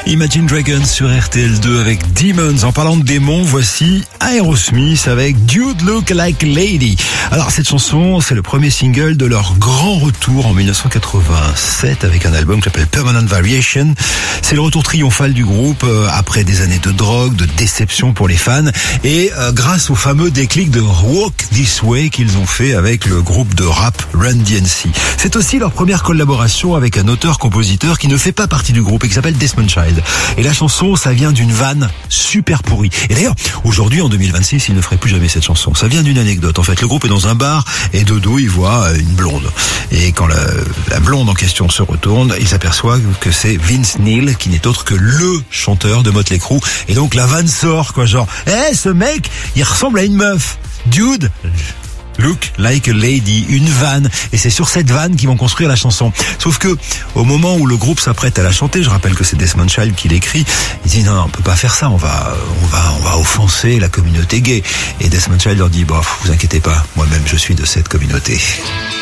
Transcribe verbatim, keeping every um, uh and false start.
Imagine Dragons sur R T L deux avec Demons. En parlant de démons, voici Aerosmith avec Dude Look Like a Lady. Alors cette chanson, c'est le premier single de leur grand retour en dix-neuf cent quatre-vingt-sept avec un album qui s'appelle Permanent Variation. C'est le retour triomphal du groupe euh, après des années de drogue, de déception pour les fans et euh, grâce au fameux déclic de Walk This Way qu'ils ont fait avec le groupe de rap Run D M C. C'est aussi leur première collaboration avec un auteur-compositeur qui ne fait pas partie du groupe et qui s'appelle Desmond Child. Et la chanson, ça vient d'une vanne super pourrie. Et d'ailleurs, aujourd'hui, en deux mille vingt-six, il ne ferait plus jamais cette chanson. Ça vient d'une anecdote. En fait, le groupe est dans un bar et de dos, il voit une blonde. Et quand la, la blonde en question se retourne, il s'aperçoit que c'est Vince Neil, qui n'est autre que le chanteur de Motley Crue. Et donc, la vanne sort, quoi, genre, eh, hey, ce mec, il ressemble à une meuf. Dude Look Like a Lady, une vanne, et c'est sur cette vanne qu'ils vont construire la chanson. Sauf que au moment où le groupe s'apprête à la chanter, je rappelle que c'est Desmond Child qui l'écrit, il dit non, non, on peut pas faire ça, on va, on va, on va offenser la communauté gay. Et Desmond Child leur dit, bah, vous inquiétez pas, moi-même je suis de cette communauté.